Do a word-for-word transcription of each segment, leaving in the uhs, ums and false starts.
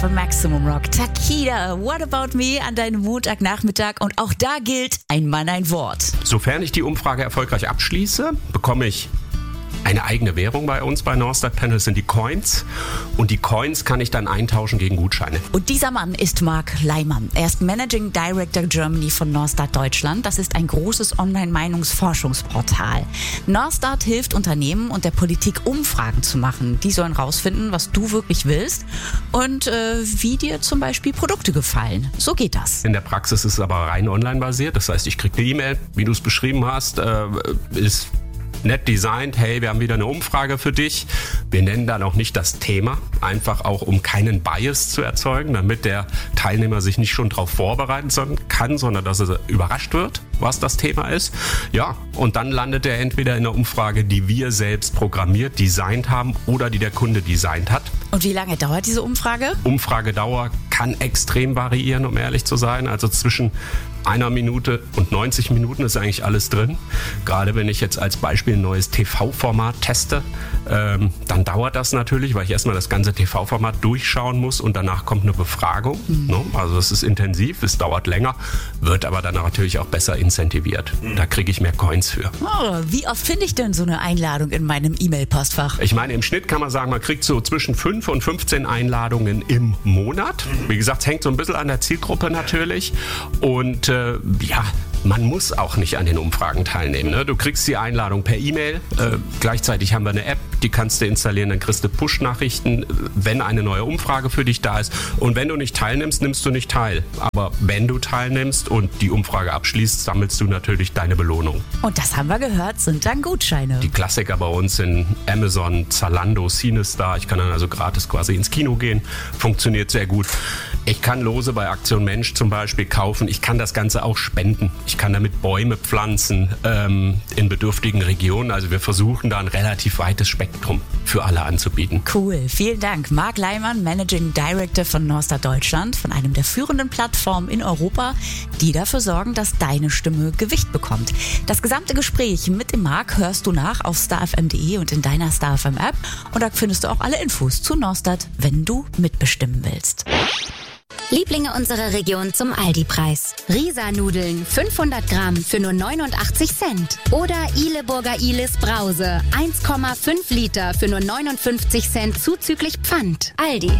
von Maximum Rock. Takida, What About Me an deinem Montagnachmittag. Und auch da gilt, ein Mann, ein Wort. Sofern ich die Umfrage erfolgreich abschließe, bekomme ich eine eigene Währung bei uns bei Norstart Panel, sind die Coins. Und die Coins kann ich dann eintauschen gegen Gutscheine. Und dieser Mann ist Marc Leimann. Er ist Managing Director Germany von Norstart Deutschland. Das ist ein großes Online-Meinungsforschungsportal. Norstart hilft Unternehmen und der Politik, Umfragen zu machen. Die sollen rausfinden, was du wirklich willst und äh, wie dir zum Beispiel Produkte gefallen. So geht das. In der Praxis ist es aber rein online basiert. Das heißt, ich kriege eine E-Mail, wie du es beschrieben hast, äh, ist nett designt, hey, wir haben wieder eine Umfrage für dich. Wir nennen dann auch nicht das Thema, einfach auch um keinen Bias zu erzeugen, damit der Teilnehmer sich nicht schon darauf vorbereiten kann, sondern dass er überrascht wird, was das Thema ist. Ja, und dann landet er entweder in einer Umfrage, die wir selbst programmiert, designt haben oder die der Kunde designt hat. Und wie lange dauert diese Umfrage? Umfragedauer kann extrem variieren, um ehrlich zu sein. Also zwischen einer Minute und neunzig Minuten ist eigentlich alles drin. Gerade wenn ich jetzt als Beispiel ein neues T V-Format teste, ähm, dann dauert das natürlich, weil ich erstmal das ganze T V-Format durchschauen muss und danach kommt eine Befragung. Mhm. Ne? Also es ist intensiv, es dauert länger, wird aber dann natürlich auch besser incentiviert. Mhm. Da kriege ich mehr Coins für. Oh, wie oft finde ich denn so eine Einladung in meinem E-Mail-Postfach? Ich meine, im Schnitt kann man sagen, man kriegt so zwischen fünf und fünfzehn Einladungen im Monat. Wie gesagt, es hängt so ein bisschen an der Zielgruppe natürlich. Und äh, ja, man muss auch nicht an den Umfragen teilnehmen. Ne? Du kriegst die Einladung per E-Mail. Äh, gleichzeitig haben wir eine App, die kannst du installieren. Dann kriegst du Push-Nachrichten, wenn eine neue Umfrage für dich da ist. Und wenn du nicht teilnimmst, nimmst du nicht teil. Aber wenn du teilnimmst und die Umfrage abschließt, sammelst du natürlich deine Belohnung. Und das haben wir gehört, sind dann Gutscheine. Die Klassiker bei uns sind Amazon, Zalando, Cinestar. Ich kann dann also gratis quasi ins Kino gehen. Funktioniert sehr gut. Ich kann Lose bei Aktion Mensch zum Beispiel kaufen. Ich kann das Ganze auch spenden. Ich kann damit Bäume pflanzen ähm, in bedürftigen Regionen. Also wir versuchen da ein relativ weites Spektrum für alle anzubieten. Cool, vielen Dank. Marc Leimann, Managing Director von Norstart Deutschland, von einem der führenden Plattformen in Europa, die dafür sorgen, dass deine Stimme Gewicht bekommt. Das gesamte Gespräch mit dem Marc hörst du nach auf star f m punkt d e und in deiner Star F M App. Und da findest du auch alle Infos zu Norstart, wenn du mitbestimmen willst. Lieblinge unserer Region zum Aldi-Preis. Risa-Nudeln fünfhundert Gramm für nur neunundachtzig Cent. Oder Ihleburger Ihles Brause eins Komma fünf Liter für nur neunundfünfzig Cent zuzüglich Pfand. Aldi.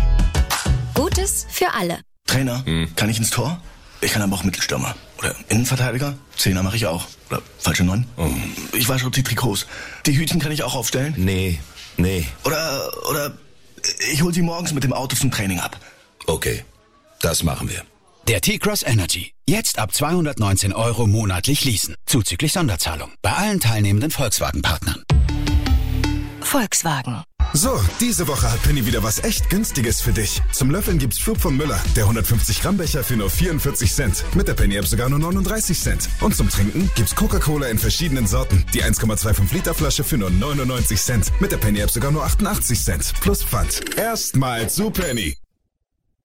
Gutes für alle. Trainer, hm. kann ich ins Tor? Ich kann aber auch Mittelstürmer. Oder Innenverteidiger? Zehner mache ich auch. Oder falsche Neun? Oh. Ich wasche auch die Trikots. Die Hütchen kann ich auch aufstellen? Nee, nee. Oder, oder ich hol sie morgens mit dem Auto zum Training ab. Okay. Das machen wir. Der T-Cross Energy. Jetzt ab zweihundertneunzehn Euro monatlich leasen. Zuzüglich Sonderzahlung. Bei allen teilnehmenden Volkswagen-Partnern. Volkswagen. So, diese Woche hat Penny wieder was echt Günstiges für dich. Zum Löffeln gibt's Flug von Müller, der hundertfünfzig Gramm Becher für nur vierundvierzig Cent. Mit der Penny App sogar nur neununddreißig Cent. Und zum Trinken gibt's Coca-Cola in verschiedenen Sorten. Die eins Komma fünfundzwanzig Liter Flasche für nur neunundneunzig Cent. Mit der Penny App sogar nur achtundachtzig Cent. Plus Pfand. Erstmal zu Penny.